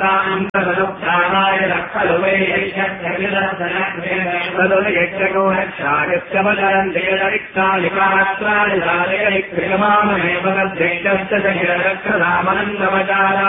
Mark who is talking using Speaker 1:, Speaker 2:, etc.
Speaker 1: तान्तरनुध्यानाय खलु वै खलु यक्षको रक्षायस्य वदन्तेरिक्तालिकात्राणि क्रियमाणमेव गद्धैकस्य च हिरक्षरामनन्दवचारा